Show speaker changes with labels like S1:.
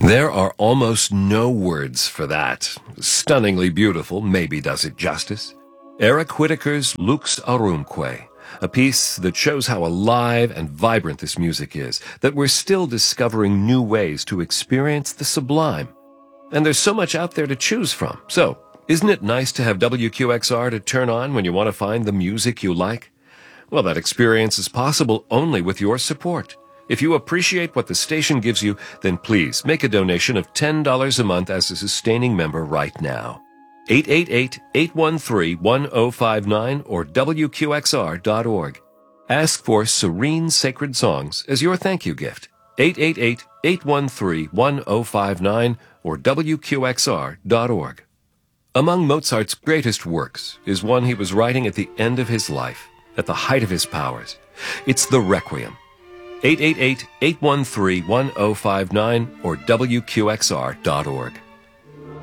S1: There are almost no words for that. Stunningly beautiful maybe does it justice. Eric Whitacre's Lux Aurumque, a piece that shows how alive and vibrant this music is, that we're still discovering new ways to experience the sublime. And there's so much out there to choose from. So, isn't it nice to have WQXR to turn on when you want to find the music you like? Well, that experience is possible only with your support. If you appreciate what the station gives you, then please make a donation of $10 a month as a sustaining member right now. 888-813-1059 or WQXR.org. Ask for Serene Sacred Songs as your thank you gift. 888-813-1059 or WQXR.org. Among Mozart's greatest works is one he was writing at the end of his life, at the height of his powers. It's the Requiem. 888-813-1059 or WQXR.org.